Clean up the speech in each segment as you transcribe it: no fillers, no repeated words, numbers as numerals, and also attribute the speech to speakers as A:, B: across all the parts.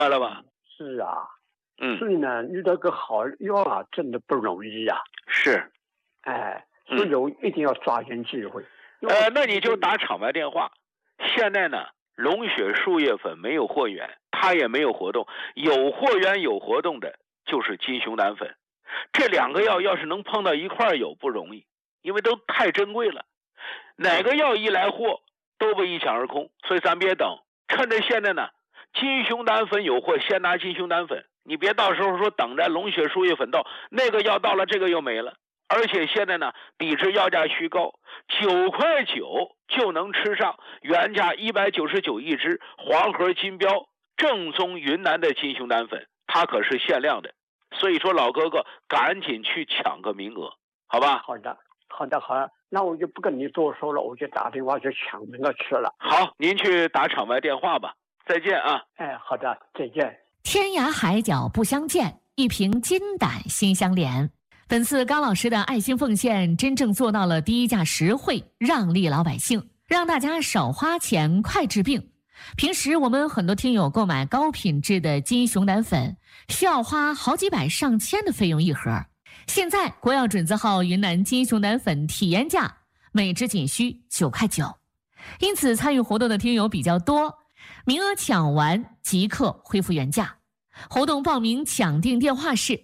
A: 明白了吧？
B: 是啊，所以呢，遇到个好药啊，真的不容易呀。
A: 是，
B: 所以我一定要抓紧机会。
A: 那你就打场外电话。现在呢，龙血树叶粉没有货源，它也没有活动，有货源有活动的就是金熊胆粉。这两个药要是能碰到一块儿有不容易，因为都太珍贵了。哪个药一来货都被一抢而空，所以咱别等，趁着现在呢，金熊胆粉有货，先拿金熊胆粉。你别到时候说等着龙血树叶粉到，那个药到了，这个又没了。而且现在呢，抵制药价虚高，9.9块就能吃上原价199一支黄盒金标正宗云南的金熊胆粉，它可是限量的。所以说老哥哥赶紧去抢个名额，好吧？
B: 好的，那我就不跟你多说了，我就打电话去抢名额去了。
A: 好，您去打场外电话吧。再见啊！
B: 好的，再见。
C: 天涯海角不相见，一瓶金胆心相连。本次高老师的爱心奉献真正做到了低价实惠，让利老百姓，让大家少花钱快治病。平时我们很多听友购买高品质的金熊胆粉，需要花好几百上千的费用一盒。现在国药准字号云南金熊胆粉体验价每支仅需9.9块，因此参与活动的听友比较多，名额抢完即刻恢复原价。活动报名抢订电话是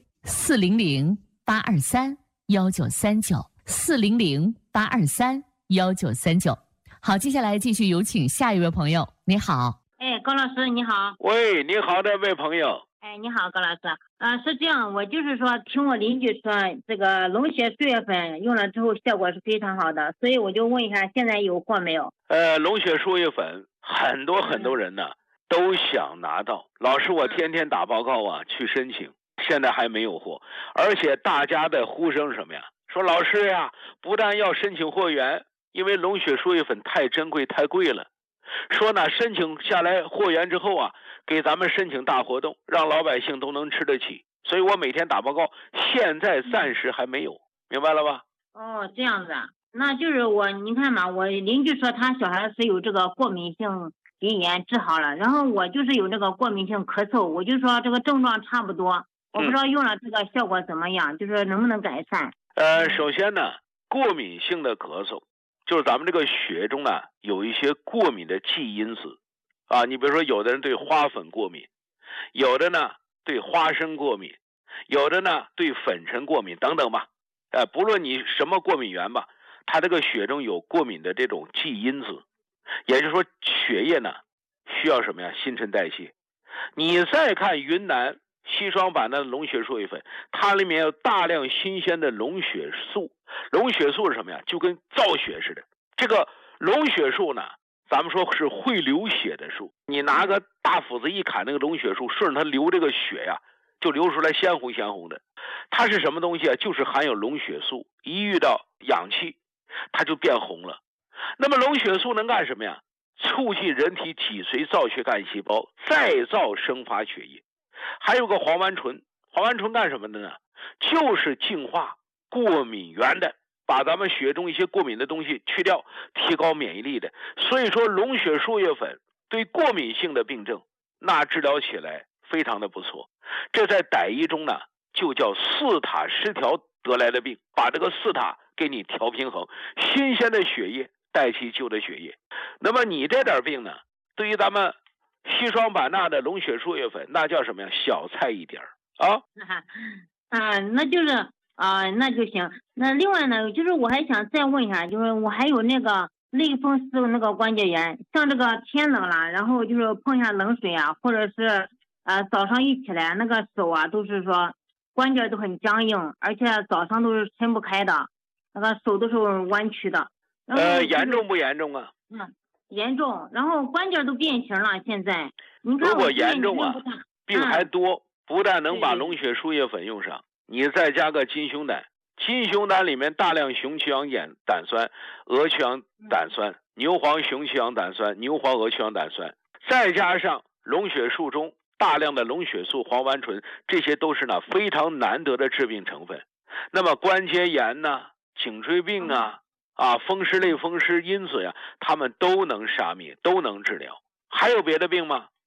C: 400-823-1939，400-823-1939。好，接下来继续有请下一位朋友。你好。
D: 高老师你好。
A: 喂，你好，这位朋友。
D: 你好，高老师。是这样，我就是说听我邻居说这个龙血树叶粉用了之后效果是非常好的，所以我就问一下现在有货没有？
A: 龙血树叶粉很多人呢都想拿到。老师，我天天打报告啊，去申请，现在还没有货。而且大家的呼声是什么呀？说老师呀，不但要申请货源，因为龙血树叶粉太珍贵太贵了。说呢，申请下来货源之后啊，给咱们申请大活动，让老百姓都能吃得起。所以我每天打报告，现在暂时还没有，明白了吧？
D: 这样子啊，那就是你看嘛，我邻居说他小孩是有这个过敏性鼻炎治好了，然后我就是有这个过敏性咳嗽，我就说这个症状差不多，我不知道用了这个效果怎么样，就是能不能改善？
A: 首先呢，过敏性的咳嗽就是咱们这个血中呢有一些过敏的忌因子啊，你比如说有的人对花粉过敏，有的呢对花生过敏，有的呢对粉尘过敏等等吧。不论你什么过敏源吧，它这个血中有过敏的这种忌因子，也就是说血液呢需要什么呀？新陈代谢。你再看云南硒霜版的龙血树叶粉，它里面有大量新鲜的龙血素。龙血素是什么呀？就跟造血似的。这个龙血素呢，咱们说是会流血的树。你拿个大斧子一砍那个龙血素，顺着它流这个血呀，就流出来鲜红的。它是什么东西啊？就是含有龙血素，一遇到氧气它就变红了。那么龙血素能干什么呀？促进人体脊髓造血干细胞再造生发血液。还有个黄烷醇，黄烷醇干什么的呢？就是净化过敏源的，把咱们血中一些过敏的东西去掉，提高免疫力的。所以说龙血树叶粉对过敏性的病症那治疗起来非常的不错。这在傣医中呢就叫四塔失调得来的病，把这个四塔给你调平衡，新鲜的血液代替旧的血液。那么你这点病呢，对于咱们硒霜版钠的龙血树叶粉那叫什么呀？小菜一碟啊。
D: 那就是那就行。那另外呢，就是我还想再问一下，就是我还有那个类风湿那个关节炎，像这个天冷了，然后就是碰一下冷水啊，或者是早上一起来那个手啊都是说关节都很僵硬，而且早上都是伸不开的，那个手都是弯曲的。
A: 严重不严重啊？
D: 严重，然后关节都变形了。现在你看，
A: 如果严重啊，病还多，不但能把龙血树叶粉用上，你再加个金熊胆。金熊胆里面大量雄曲氧胆酸、鹅曲氧胆酸、牛黄雄曲氧胆酸、牛黄鹅曲氧胆酸，再加上龙血素中大量的龙血素、黄烷醇，这些都是呢非常难得的致病成分。那么关节炎呐、颈椎病啊、风湿类风湿因子呀，它们都能杀灭，都能治疗。还有别的病吗？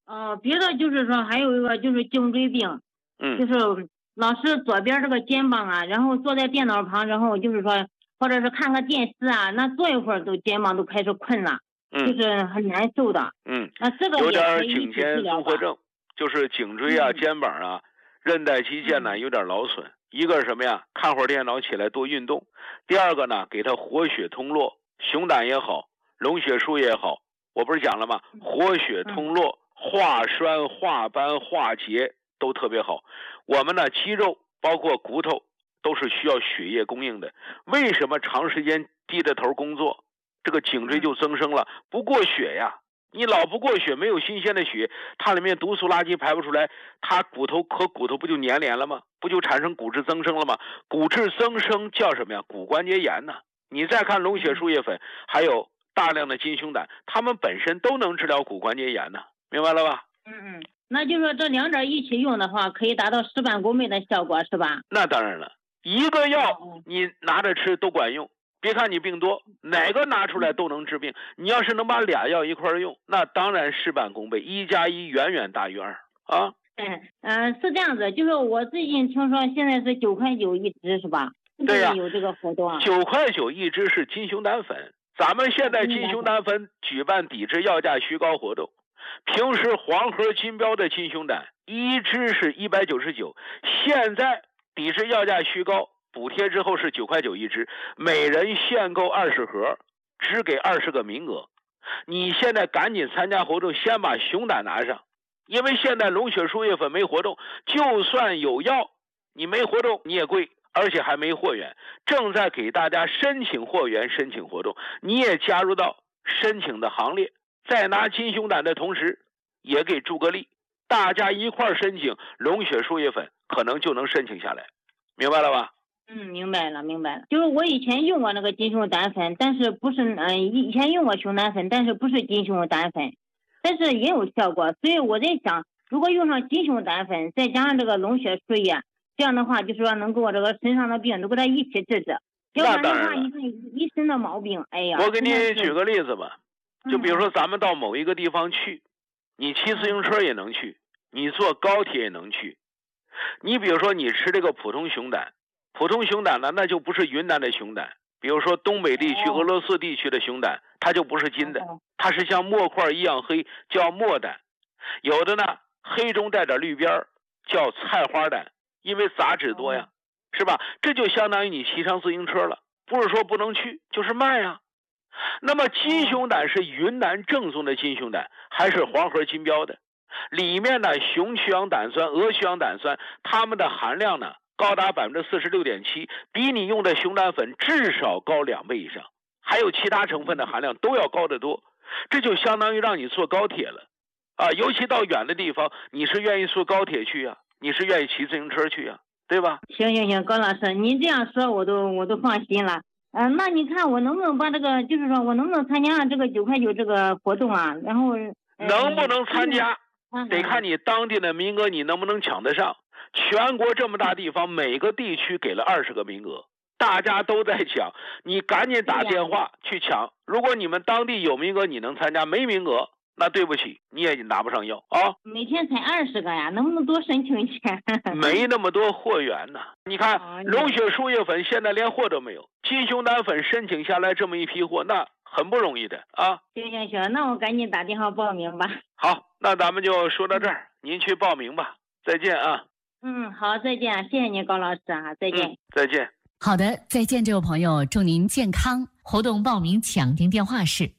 D: 别的就是说还有一个就是颈椎病，就是老是左边这个肩膀啊，然后坐在电脑旁，然后就是说或者是看个电视啊，那坐一会儿都肩膀都开始困了，就是很难受的。那这个
A: 有点颈肩综合症，就是颈椎啊、肩膀啊、韧带肌腱呢有点劳损。一个是什么呀？看会儿电脑起来多运动。第二个呢，给他活血通络，熊胆也好，龙血素也好，我不是讲了吗？活血通络、化栓、化斑、化结都特别好。我们呢，肌肉包括骨头都是需要血液供应的。为什么长时间低着头工作，这个颈椎就增生了？不过血呀。你老不过血，没有新鲜的血，它里面毒素垃圾排不出来，它骨头和骨头不就粘连了吗？不就产生骨质增生了吗？骨质增生叫什么呀？骨关节炎呢。你再看龙血树叶粉，还有大量的金熊胆，它们本身都能治疗骨关节炎呢，明白了吧？
D: 那就说这两者一起用的话，可以达到事半功倍的效果，是吧？
A: 那当然了，一个药你拿着吃都管用。别看你病多，哪个拿出来都能治病。你要是能把俩药一块用，那当然事半功倍，1+1远远大于2啊。
D: 是这样子，就是我最近听说现在是9块9一支，是吧？
A: 对呀，
D: 有这个活动啊。
A: 9块9一支是金熊胆粉，咱们现在金熊胆粉举办抵制药价虚高活动。平时黄盒金标的金熊胆一支是199，现在抵制药价虚高。补贴之后是9块9一支，每人限购20盒，只给20个名额。你现在赶紧参加活动，先把熊胆拿上，因为现在龙血树叶粉没活动，就算有药，你没活动你也贵，而且还没货源。正在给大家申请货源、申请活动，你也加入到申请的行列。在拿金熊胆的同时，也给助个力，大家一块申请龙血树叶粉，可能就能申请下来，明白了吧？
D: 明白了。就是我以前用过那个金熊胆粉，但是不是以前用过熊胆粉，但是不是金熊胆粉，但是也有效果。所以我在想，如果用上金熊胆粉，再加上这个龙血树叶，这样的话就是说能给我这个身上的病都给它一起治。要不然的话，一身的毛病，哎呀。
A: 我给你举个例子吧，就比如说咱们到某一个地方去，你骑自行车也能去，你坐高铁也能去。你比如说你吃这个普通熊胆。普通熊胆呢，那就不是云南的熊胆，比如说东北地区、俄罗斯地区的熊胆，它就不是金的，它是像墨块一样黑，叫墨胆。有的呢，黑中带点绿边，叫菜花胆，因为杂质多呀，是吧？这就相当于你骑上自行车了，不是说不能去，就是慢呀。那么金熊胆是云南正宗的金熊胆，还是黄盒金标的？里面的雄曲氧胆酸、鹅曲氧胆酸，它们的含量呢？高达46.7%，比你用的熊胆粉至少高2倍以上，还有其他成分的含量都要高得多，这就相当于让你坐高铁了啊！尤其到远的地方，你是愿意坐高铁去呀，你是愿意骑自行车去呀，对吧？
D: 行，高老师，您这样说我都放心了。那你看我能不能把这个，就是说我能不能参加这个9块9这个活动啊？然后
A: 能不能参加，得看你当地的名额，你能不能抢得上。全国这么大地方，每个地区给了20个名额，大家都在抢，你赶紧打电话去抢。如果你们当地有名额，你能参加；没名额，那对不起，你也拿不上药啊。
D: 每天才20个呀，能不能多申请一些？
A: 没那么多货源呢。你看，龙血树叶粉现在连货都没有，金熊胆粉申请下来这么一批货，那很不容易的啊。
D: 行，那我赶紧打电话报名吧。
A: 好，那咱们就说到这儿，您去报名吧。再见啊。
D: 好，再见，谢谢您高老师啊，再见。
A: 再见。
C: 好的，再见，这位朋友，祝您健康。活动报名抢订电话是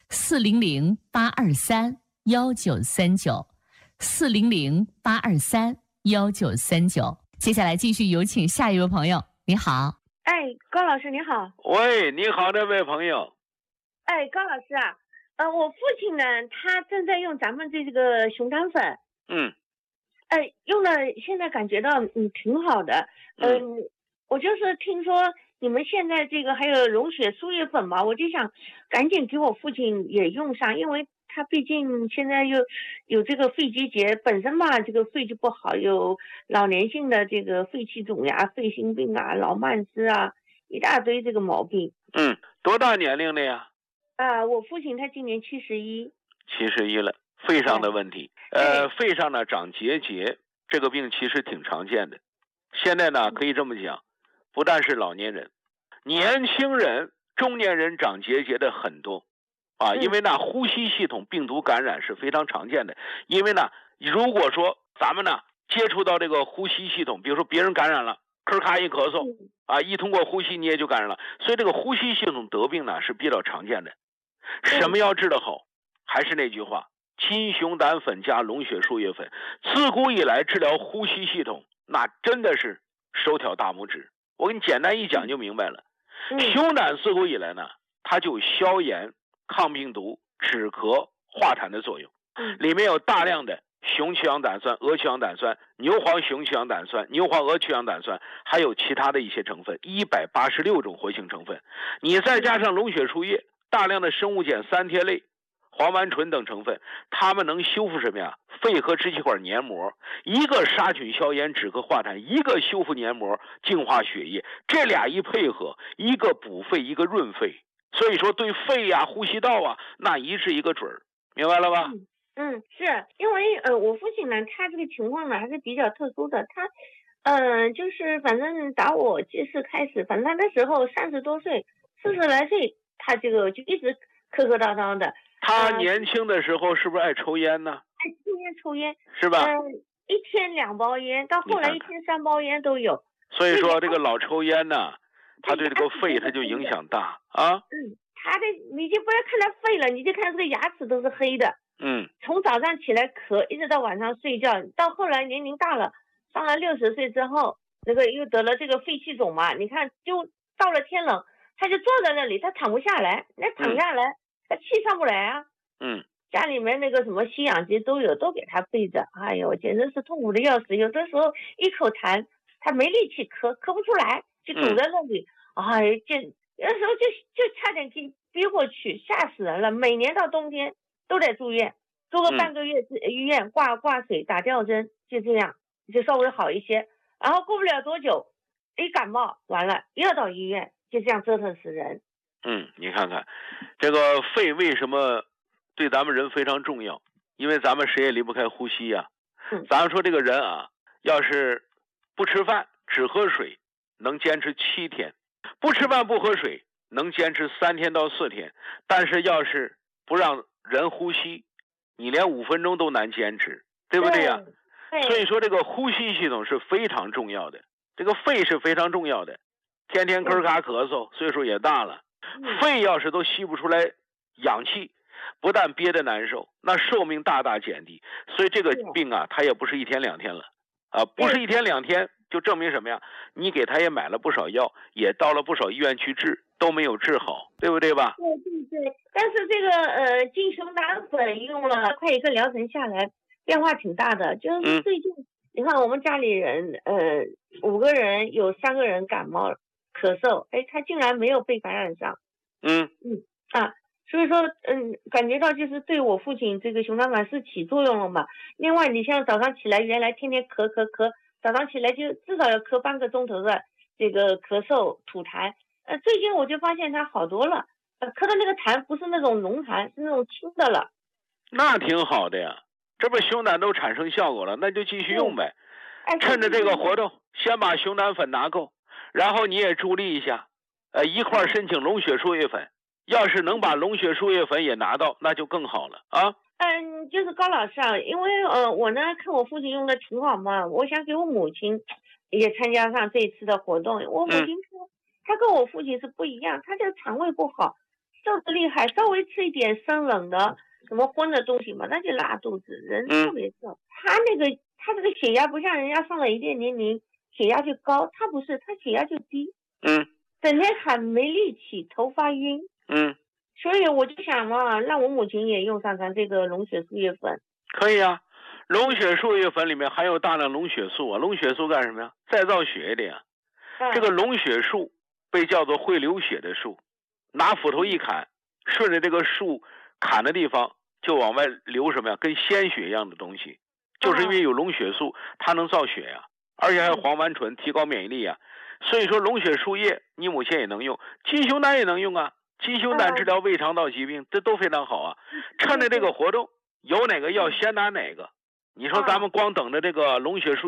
C: 400-823-1939，400-823-1939。接下来继续有请下一位朋友，你好。
E: 高老师你好。
A: 喂，你好，这位朋友。
E: 高老师啊，我父亲呢，他正在用咱们这个熊胆粉。用了，现在感觉到挺好的。我就是听说你们现在这个还有龙血树叶粉嘛，我就想赶紧给我父亲也用上，因为他毕竟现在又有这个肺结节，本身嘛这个肺就不好，有老年性的这个肺气肿呀、肺心病啊、老慢支啊，一大堆这个毛病。
A: 多大年龄的呀？
E: 我父亲他今年71。
A: 71了。 肺上的问题。肺上呢长结节，这个病其实挺常见的。现在呢可以这么讲，不但是老年人，年轻人、中年人长结节的很多啊，因为呢呼吸系统病毒感染是非常常见的。因为呢，如果说咱们呢接触到这个呼吸系统，比如说别人感染了，咳咔一咳嗽啊，一通过呼吸你也就感染了，所以这个呼吸系统得病呢是比较常见的。什么要治得好？还是那句话，金熊胆粉加龙血树叶粉，自古以来治疗呼吸系统那真的是手挑大拇指。我给你简单一讲就明白了。熊胆自古以来呢，它就有消炎、抗病毒、止咳、化痰的作用。里面有大量的雄曲氧胆酸、鹅曲氧胆酸、牛黄雄曲氧胆酸、牛黄鹅曲氧胆酸，还有其他的一些成分，186种活性成分。你再加上龙血树叶，大量的生物碱、三萜类、黄烷醇等成分，它们能修复什么呀？肺和支气管黏膜，一个杀菌消炎止咳化痰，一个修复黏膜净化血液，这俩一配合，一个补肺，一个润肺。所以说对肺呀、呼吸道啊，那一治一个准儿，明白了吧？
E: 是因为我父亲呢，他这个情况呢还是比较特殊的，他就是反正打我记事开始，反正他那时候30多岁、40来岁，他这个就一直磕磕叨叨的。
A: 他年轻的时候是不是爱抽烟呢？
E: 抽烟
A: 是吧？
E: 一天2包烟，到后来一天3包烟都有。
A: 所以说这个老抽烟呢，他对这个肺他就影响大啊。
E: 他的你就不要看他肺了，你就看这个牙齿都是黑的。从早上起来咳，一直到晚上睡觉，到后来年龄大了，上了60岁之后，那个又得了这个肺气肿嘛。你看，就到了天冷，他就坐在那里，他躺不下来，躺下来，他气上不来啊。家里面那个什么吸氧机都有，都给他备着。哎呦，简直是痛苦的要死。有的时候一口痰，他没力气咳不出来，就堵在那里。哎，有的时候就差点憋过去，吓死人了。每年到冬天都得住院，住个半个月医院挂水打吊针，就这样就稍微好一些。然后过不了多久，一感冒完了又要到医院，就这样折腾死人。
A: 你看看这个肺为什么对咱们人非常重要？因为咱们谁也离不开呼吸呀。咱们说这个人啊，要是不吃饭只喝水，能坚持7天；不吃饭不喝水，能坚持3天到4天。但是要是不让人呼吸，你连5分钟都难坚持，对不对呀？所以说这个呼吸系统是非常重要的，这个肺是非常重要的。天天咳咔咳嗽，岁数也大了，肺要是都吸不出来氧气，不但憋得难受，那寿命大大减低。所以这个病啊，它也不是1天2天了啊，不是1天2天，就证明什么呀？你给他也买了不少药，也到了不少医院去治，都没有治好，对不对吧？
E: 对。但是这个金熊胆粉用了快1个疗程下来，变化挺大的。就是最近你看我们家里人5个人有3个人感冒咳嗽，他竟然没有被感染上。所以说感觉到就是对我父亲这个熊胆粉是起作用了嘛。另外你像早上起来原来天天咳，早上起来就至少要咳半个钟头的这个咳嗽吐痰，最近我就发现他好多了，咳的那个痰不是那种浓痰，是那种轻的了。
A: 那挺好的呀，这不熊胆都产生效果了，那就继续用呗。趁着这个活动，先把熊胆粉拿够，然后你也助力一下，一块申请龙血树叶粉。要是能把龙血树叶粉也拿到，那就更好了啊。
E: 就是高老师啊，因为我呢看我父亲用的挺好嘛，我想给我母亲也参加上这一次的活动。我母亲说她跟我父亲是不一样，她这个肠胃不好，瘦得厉害，稍微吃一点生冷的什么荤的东西嘛，那就拉肚子，人特别瘦。他这个血压不像人家上了一定年龄血压就高，他不是，他血压就低。整天喊没力气，头发晕。所以我就想嘛，让我母亲也用上咱这个龙血树叶粉。
A: 可以啊，龙血树叶粉里面含有大量龙血素啊，龙血素干什么呀？再造血液的呀。这个龙血树被叫做会流血的树，拿斧头一砍，顺着这个树砍的地方就往外流什么呀？跟鲜血一样的东西，就是因为有龙血素，它能造血呀，而且还有黄烷醇，提高免疫力呀。所以说龙血树叶你母亲也能用，金熊胆也能用啊。金熊胆治疗胃肠道疾病，这都非常好啊！趁着这个活动， 有哪个药先拿哪个。你说咱们光等着这个龙血输